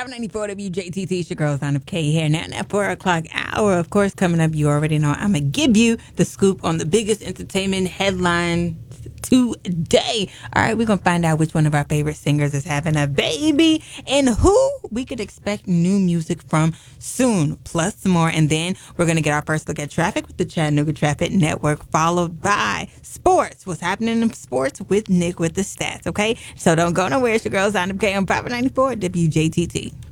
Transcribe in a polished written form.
Power 94 WJTT, it's your girl, Sign of K here. Now, in that 4 o'clock hour, of course, coming up, you already know I'm going to give you the scoop on the biggest entertainment headline today. All right, we're going to find out which one of our favorite singers is having a baby and who we could expect new music from soon, plus some more. And then we're going to get our first look at traffic with the Chattanooga Traffic Network, followed by sports. What's happening in sports with Nick with the stats, okay? So don't go nowhere. It's your girl, Sign of K on Power 94 WJTT.